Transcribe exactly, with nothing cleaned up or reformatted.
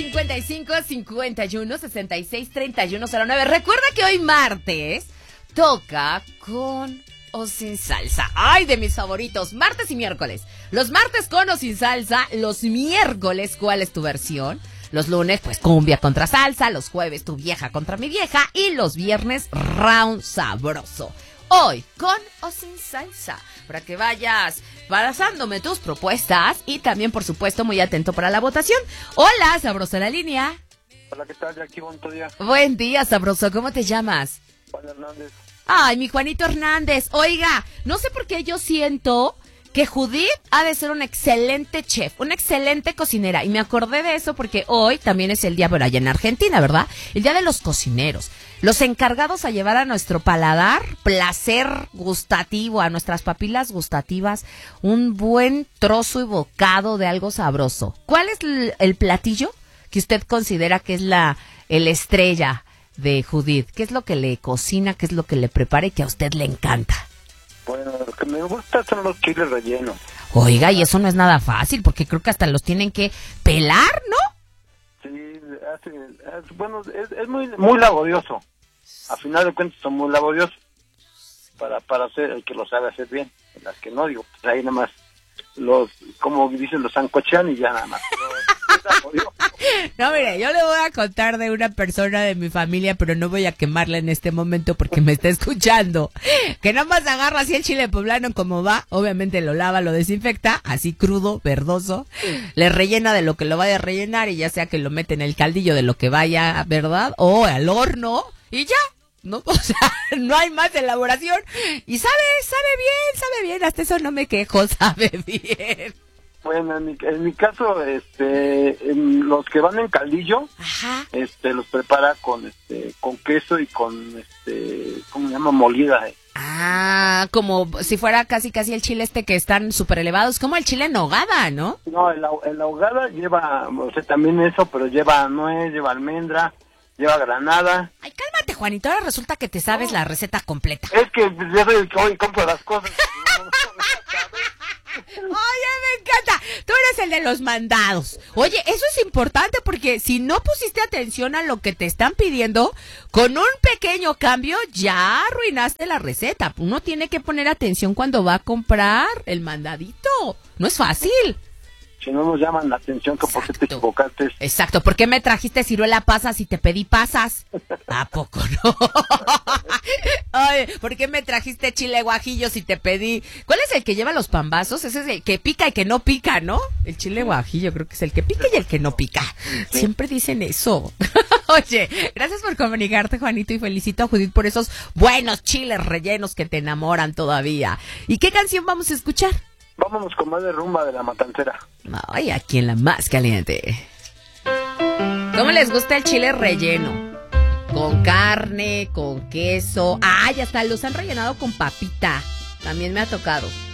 cincuenta y cinco, cincuenta y uno, sesenta y seis, treinta y uno, cero nueve. Recuerda que hoy martes toca con o sin salsa. Ay, de mis favoritos, martes y miércoles. Los martes con o sin salsa, los miércoles, ¿cuál es tu versión? Los lunes, pues cumbia contra salsa, los jueves tu vieja contra mi vieja y los viernes round sabroso. Hoy con o sin salsa, para que vayas pasándome tus propuestas y también, por supuesto, muy atento para la votación. Hola, sabroso en la línea. Hola, ¿qué tal, Jackie? Buen día. Buen día, sabroso. ¿Cómo te llamas? Juan Hernández. Ay, mi Juanito Hernández. Oiga, no sé por qué yo siento que Judith ha de ser un excelente chef, una excelente cocinera. Y me acordé de eso porque hoy también es el día, bueno, allá en Argentina, ¿verdad? El día de los cocineros. Los encargados a llevar a nuestro paladar placer gustativo, a nuestras papilas gustativas, un buen trozo y bocado de algo sabroso. ¿Cuál es el, el platillo que usted considera que es la el estrella de Judith? ¿Qué es lo que le cocina, qué es lo que le prepara y que a usted le encanta? Bueno, lo que me gusta son los chiles rellenos. Oiga, y eso no es nada fácil, porque creo que hasta los tienen que pelar, ¿no? Sí, hace, hace- bueno, es, es muy muy laborioso. A final de cuentas son muy laboriosos para para hacer el que lo sabe hacer bien. Las que no, digo, pues ahí nada más los, como dicen, los sancochean y ya nada más. Pero es laborioso. No, mire, yo le voy a contar de una persona de mi familia, pero no voy a quemarla en este momento porque me está escuchando. Que nada más agarra así el chile poblano como va, obviamente lo lava, lo desinfecta, así crudo, verdoso, le rellena de lo que lo vaya a rellenar y ya sea que lo mete en el caldillo de lo que vaya, ¿verdad? O al horno y ya. No, o sea, no hay más elaboración. Y sabe, sabe bien, sabe bien, hasta eso no me quejo, sabe bien. Bueno, en mi, en mi caso, este, en los que van en caldillo, Ajá. este, los prepara con, este, con queso y con, este, ¿cómo se llama? Molida. eh. Ah, como si fuera casi casi el chile este que están súper elevados, como el chile en nogada, ¿no? No, en la, en la ahogada lleva, o sea, también eso, pero lleva nuez, lleva almendra, lleva granada. Ay, cálmate, Juanito, ahora resulta que te sabes la receta completa. Es que yo soy el que hoy compro las cosas. Oye, me encanta. Tú eres el de los mandados. Oye, eso es importante porque si no pusiste atención a lo que te están pidiendo, con un pequeño cambio ya arruinaste la receta. Uno tiene que poner atención cuando va a comprar el mandadito. No es fácil. Si no nos llaman la atención, que por qué te Exacto. equivocaste. Exacto, ¿por qué me trajiste ciruela pasas y te pedí pasas? ¿A poco no? Ay, ¿por qué me trajiste chile guajillo si te pedí? ¿Cuál es el que lleva los pambazos? Ese es el que pica y que no pica, ¿no? El chile guajillo creo que es el que pica y el que no pica. Siempre dicen eso. Oye, gracias por comunicarte, Juanito, y felicito a Judith por esos buenos chiles rellenos que te enamoran todavía. ¿Y qué canción vamos a escuchar? Vámonos con más de rumba de la matancera. Ay, aquí en la más caliente. ¿Cómo les gusta el chile relleno? Con carne, con queso. Ay, hasta los han rellenado con papita. También me ha tocado.